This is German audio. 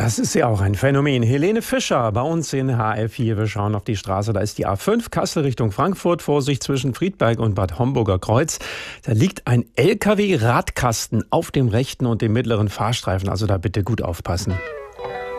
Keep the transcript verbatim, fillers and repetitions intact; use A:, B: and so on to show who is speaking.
A: Das ist ja auch ein Phänomen. Helene Fischer bei uns in H F vier. Wir schauen auf die Straße. Da ist die A fünf, Kassel Richtung Frankfurt. Vorsicht zwischen Friedberg und Bad Homburger Kreuz. Da liegt ein L K W-Radkasten auf dem rechten und dem mittleren Fahrstreifen. Also da bitte gut aufpassen.